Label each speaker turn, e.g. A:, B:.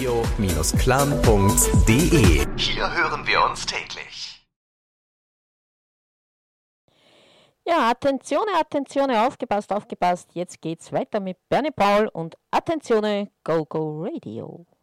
A: radio-clan.de. Hier hören wir uns täglich.
B: Ja, Attenzione, Attenzione, aufgepasst, aufgepasst. Jetzt geht's weiter mit Bernie Paul und Attenzione, Go Go Radio.